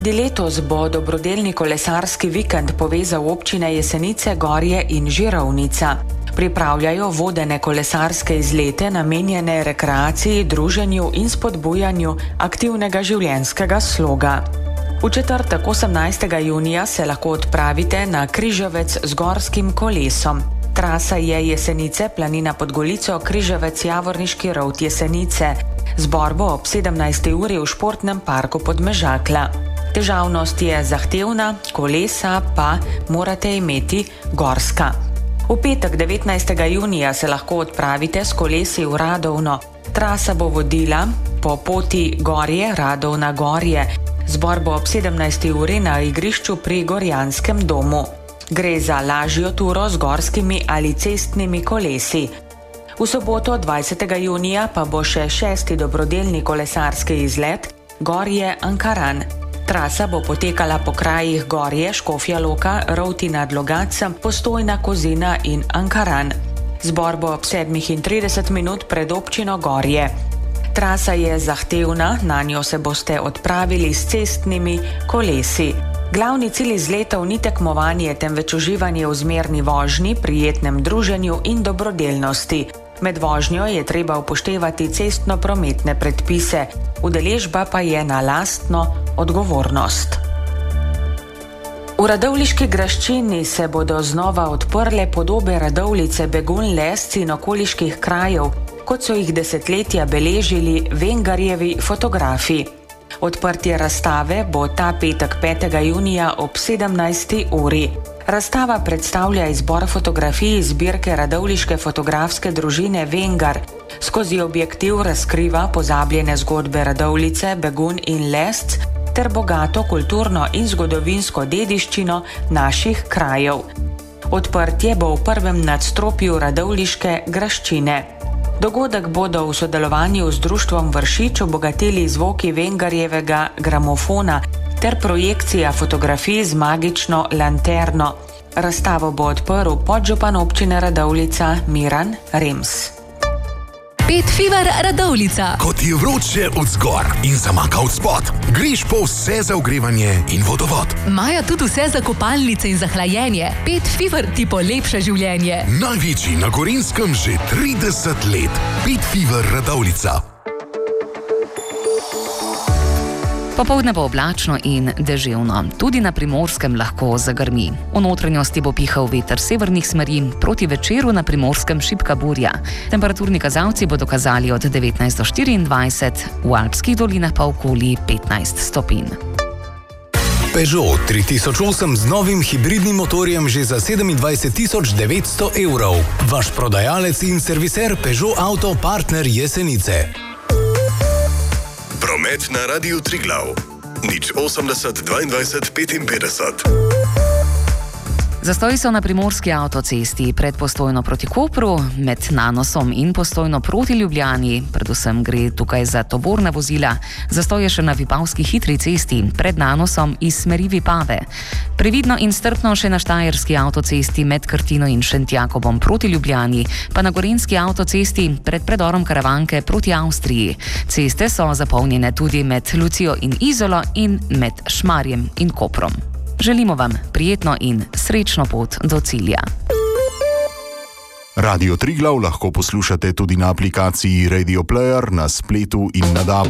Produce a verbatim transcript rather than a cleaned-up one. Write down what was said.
Tudi letos bo dobrodelni kolesarski vikend povezal občine Jesenice, Gorje in Žirovnica. Pripravljajo vodene kolesarske izlete namenjene rekreaciji, druženju in spodbujanju aktivnega življenjskega sloga. V četrtek osemnajstega junija se lahko odpravite na Križevec z gorskim kolesom. Trasa je Jesenice, planina pod Golico, Križevec, Javorniški rovt, Jesenice. Zbor bo ob sedemnajsti uri v športnem parku Podmežakla. Težavnost je zahtevna, kolesa pa morate imeti gorska. V petek devetnajstega junija se lahko odpravite s kolesi v Radovno. Trasa bo vodila po poti Gorje, Radovna, Gorje. Zbor bo ob sedemnajsti uri na igrišču pri Gorjanskem domu. Gre za lažjo turo z gorskimi ali cestnimi kolesi. V soboto dvajsetega junija pa bo še šesti dobrodelni kolesarski izlet Gorje Ankaran. Trasa bo potekala po krajih Gorje, Škofja Loka, Rovti nad Logacem, Postojna, Kozina in Ankaran. Zbor bo ob sedmih in trideset minut pred občino Gorje. Trasa je zahtevna, na njo se boste odpravili s cestnimi kolesi. Glavni cilj izletov ni tekmovanje, temveč uživanje v zmerni vožnji, prijetnem druženju in dobrodelnosti. Med vožnjo je treba upoštevati cestno-prometne predpise, udeležba pa je na lastno odgovornost. V Radovljiški graščini se bodo znova odprle podobe Radovljice, Begunj, Lesc in okoliških krajev, kot so jih desetletja beležili Vengarjevi fotografi. Odprtje razstave bo ta petek petega junija ob sedemnajsti uri. Razstava predstavlja izbor fotografij iz zbirke Radovljiške fotografske družine Vengar. Skozi objektiv razkriva pozabljene zgodbe Radovljice, Begunj in Lesc ter bogato kulturno in zgodovinsko dediščino naših krajev. Odprtje bo v prvem nadstropju Radovljiške graščine. Dogodek bodo v sodelovanju z društvom Vršič obogatili zvoki Vengarjevega gramofona ter projekcija fotografij z magično lanterno. Razstavo bo odprl podžupan občine Radovljica Miran Rems. Pet Fever Radovljica. Ko ti je vroče od zgor in zamaka od spod, greš po vse za ogrevanje in vodovod. Maja tudi vse za kopalnice in za hlajenje. Pet Fever ti polepša življenje. Največji na Gorenjskem že trideset let. Pet Fever Radovljica. Popoldne bo oblačno in deževno. Tudi na Primorskem lahko zagrmi. V notranjosti bo pihal veter severnih smeri, proti večeru na Primorskem šibka burja. Temperaturni kazalci bodo kazali od devetnajst do štiriindvajset, v alpskih dolinah pa okoli petnajst stopinj. Peugeot tri tisoč osem z novim hibridnim motorjem že za sedemindvajset tisoč devetsto evrov. Vaš prodajalec in serviser Peugeot Auto Partner Jesenice. Promet na Radiu Triglav. Nič osemdeset dvaindvajset petinpetdeset. Zastoji so na primorski avtocesti pred Postojno proti Kopru, med Nanosom in Postojno proti Ljubljani. Predvsem gre tukaj za tovorna vozila. Zastoj je še na Vipavski hitri cesti pred Nanosom iz smeri Vipave. Previdno in strpno še na Štajerski avtocesti med Krtino in Šentjakobom proti Ljubljani, pa na Gorenjski avtocesti pred predorom Karavanke proti Avstriji. Ceste so zapolnjene tudi med Lucijo in Izolo in med Šmarjem in Koprom. Želimo vam prijetno in srečno pot do cilja. Radio Triglav lahko poslušate tudi na aplikaciji Radio Player, na spletu in na dabu.